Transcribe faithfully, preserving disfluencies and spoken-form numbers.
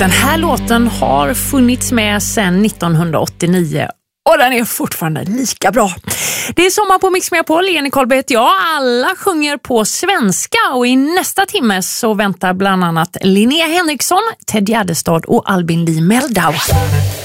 Den här låten har funnits med sedan nittonhundraåttionio och den är fortfarande lika bra. Det är sommar på Mix Megapol, Jenny Kolbe heter jag. Alla sjunger på svenska och i nästa timme så väntar bland annat Linnea Henriksson, Ted Gärdestad och Albin Lee Meldau.